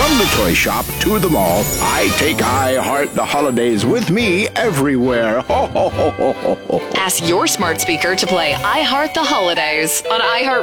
From the toy shop to the mall, I take I Heart the Holidays with me everywhere. Ho, ho, ho, ho, ho, ho. Ask your smart speaker to play I Heart the Holidays on iHeart